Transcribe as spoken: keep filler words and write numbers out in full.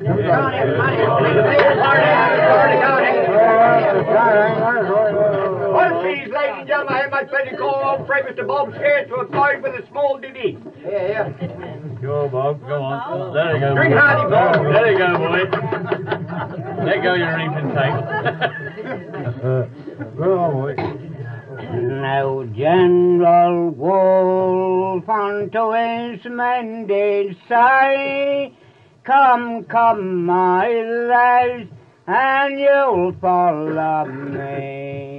Well, please, ladies and gentlemen, I have my pleasure to call on Fred Mister Bob Scarce to a party with a small ditty. Yeah, yeah. Go, Bob. Go on. There you go. Drink hardy, Bob. There you go, boy. Let go your reaping tape. Go on, boy. Now General Wolfe unto his men did say, come, come, my lads, and you'll follow me.